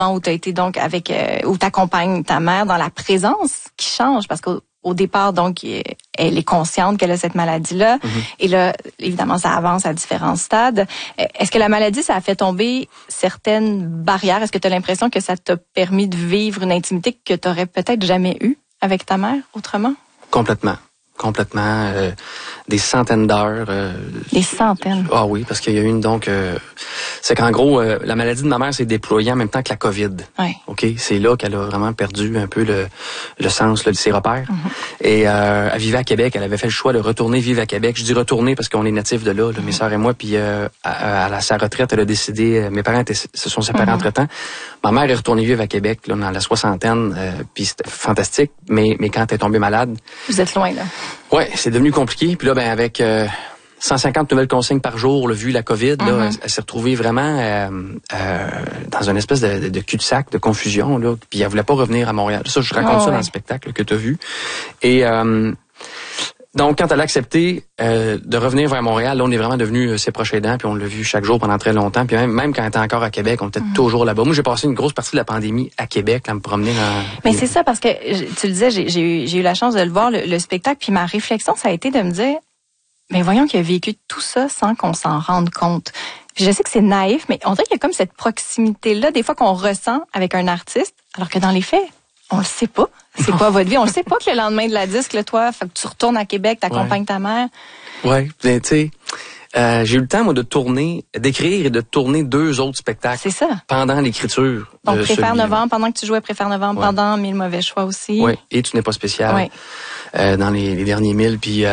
où tu as été donc avec où t'accompagnes ta mère dans la présence qui change parce qu'au départ donc elle est consciente qu'elle a cette maladie-là et là évidemment ça avance à différents stades. Est-ce que la maladie ça a fait tomber certaines barrières? Est-ce que tu as l'impression que ça t'a permis de vivre une intimité que tu aurais peut-être jamais eue avec ta mère autrement? Complètement. Des centaines d'heures. Des centaines? Ah oui, parce qu'il y a eu c'est qu'en gros, la maladie de ma mère s'est déployée en même temps que la COVID. Oui. OK? C'est là qu'elle a vraiment perdu un peu le sens là, de ses repères. Et elle vivait à Québec. Elle avait fait le choix de retourner vivre à Québec. Je dis retourner parce qu'on est natifs de là, mes sœurs et moi. Puis à sa retraite, elle a décidé... mes parents se sont séparés entre-temps. Ma mère est retournée vivre à Québec là, dans la soixantaine. Puis c'était fantastique. Mais quand elle est tombée malade... Vous êtes loin, là. Ouais, c'est devenu compliqué. Puis là, avec 150 nouvelles consignes par jour, là, vu la COVID, là, elle s'est retrouvée vraiment dans une espèce de cul-de-sac, de confusion. Là, puis elle voulait pas revenir à Montréal. Ça, je raconte ça dans le spectacle que tu as vu. Et donc, quand elle a accepté de revenir vers Montréal, là, on est vraiment devenus ses proches aidants, puis on l'a vu chaque jour pendant très longtemps. Puis même quand elle était encore à Québec, on était toujours là-bas. Moi, j'ai passé une grosse partie de la pandémie à Québec, à me promener dans... Mais c'est ça, parce que tu le disais, j'ai eu la chance de le voir, le spectacle, puis ma réflexion, ça a été de me dire, mais voyons qu'il a vécu tout ça sans qu'on s'en rende compte. Puis je sais que c'est naïf, mais on dirait qu'il y a comme cette proximité-là, des fois qu'on ressent avec un artiste, alors que dans les faits, on le sait pas. C'est quoi votre vie? On le sait pas que le lendemain de la disque, là, toi, fait que tu retournes à Québec, t'accompagnes ta mère. Ouais, tu sais, j'ai eu le temps, moi, d'écrire et de tourner 2 autres spectacles. C'est ça. Pendant l'écriture. Donc, Préfère Novembre, pendant que tu jouais Préfère Novembre, pendant 1000 mauvais choix aussi. Oui, et Tu n'es pas spécial. Oui. Dans les derniers 1000, puis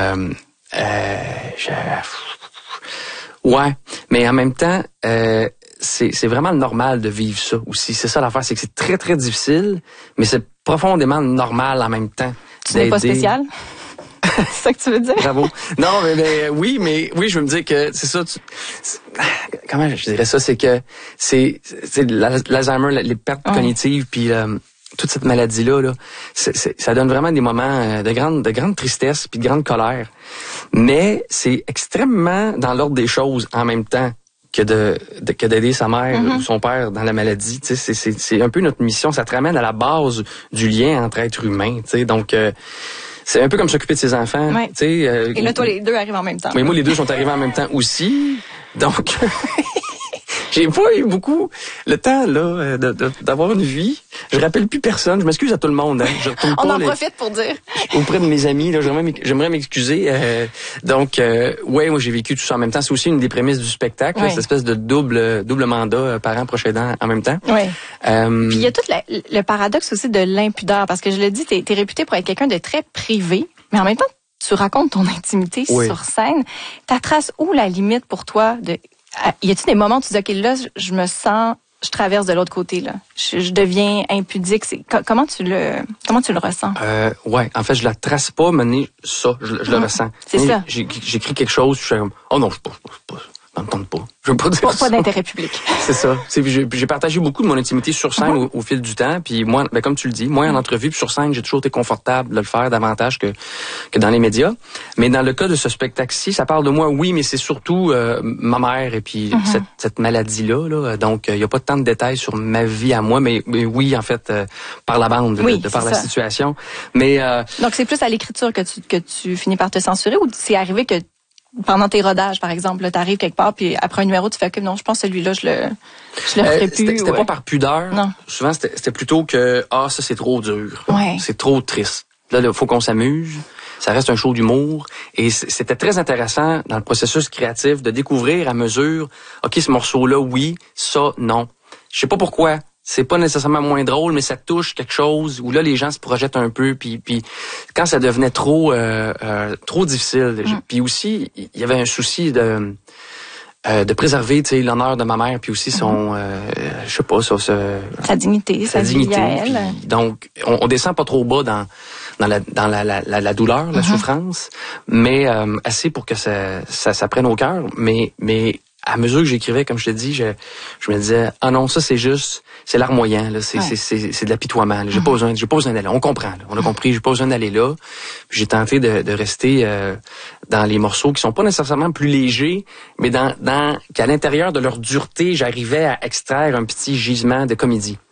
ouais, mais en même temps, c'est vraiment normal de vivre ça aussi. C'est ça l'affaire, c'est que c'est très, très difficile, mais c'est profondément normal en même temps. Tu n'es pas spécial? C'est ça que tu veux dire? Bravo. Non, mais oui, je veux me dire que c'est ça. Comment je dirais ça? C'est que c'est l'Alzheimer, les pertes cognitives, puis toute cette maladie-là, là, ça donne vraiment des moments de grande tristesse puis de grande colère. Mais c'est extrêmement dans l'ordre des choses en même temps que d'aider sa mère ou son père dans la maladie. Tu sais, c'est un peu notre mission. Ça te ramène à la base du lien entre êtres humains. Tu sais, donc c'est un peu comme s'occuper de ses enfants. Ouais. Tu sais. Et là, toi, les deux arrivent en même temps. Mais moi, les deux sont arrivés en même temps aussi. Donc, j'ai pas eu beaucoup le temps là d'avoir une vie. Je rappelle plus personne. Je m'excuse à tout le monde. Hein. Je retourne On pas en profite pour dire. auprès de mes amis. Là, j'aimerais m'excuser. Donc, moi j'ai vécu tout ça en même temps. C'est aussi une des prémices du spectacle. Là, cette espèce de double mandat parent proche aidant en même temps. Oui. Puis il y a tout le paradoxe aussi de l'impudeur, parce que je le dis, t'es réputé pour être quelqu'un de très privé, mais en même temps tu racontes ton intimité sur scène. Ta trace où la limite pour toi de y a-t-il des moments où tu dis, OK, là, je traverse de l'autre côté, là. Je deviens impudique. Comment tu le ressens? Ouais, en fait, je la trace pas, mais ça, je le ressens. C'est ça. J'écris quelque chose, je suis comme, oh non, je ça me tente pas. Je veux pas dire ça. Pas d'intérêt public. C'est ça. J'ai partagé beaucoup de mon intimité sur scène au fil du temps, puis moi, comme tu le dis, moi en entrevue, puis sur scène, j'ai toujours été confortable de le faire davantage que dans les médias. Mais dans le cas de ce spectacle-ci, ça parle de moi, oui, mais c'est surtout ma mère et puis cette maladie-là. Là. Donc, il y a pas tant de détails sur ma vie à moi, mais oui, en fait, par la bande, de par la situation. Mais donc, c'est plus à l'écriture que tu finis par te censurer, ou c'est arrivé que pendant tes rodages, par exemple, tu arrives quelque part, puis après un numéro, tu fais que non, je pense que celui-là, je le ferai plus. C'était pas par pudeur. Non. Souvent, c'était plutôt que, ça, c'est trop dur. Ouais. C'est trop triste. Là, il faut qu'on s'amuse. Ça reste un show d'humour. Et c'était très intéressant dans le processus créatif de découvrir à mesure, OK, ce morceau-là, oui, ça, non. Je sais pas pourquoi. C'est pas nécessairement moins drôle, mais ça touche quelque chose où là les gens se projettent un peu, puis quand ça devenait trop difficile, puis aussi il y avait un souci de préserver, tu sais, l'honneur de ma mère, puis aussi son je sais pas, sa dignité, sa dignité. Puis, donc on descend pas trop bas dans la douleur, la souffrance, mais assez pour que ça prenne au cœur, mais à mesure que j'écrivais, comme je te dis, je me disais, ah non, ça c'est larmoyant, là, c'est de l'apitoiement, là. J'ai pas besoin d'aller là. On comprend, là. On a compris, j'ai pas besoin d'aller là. J'ai tenté de rester dans les morceaux qui sont pas nécessairement plus légers, mais qu'à l'intérieur de leur dureté, j'arrivais à extraire un petit gisement de comédie.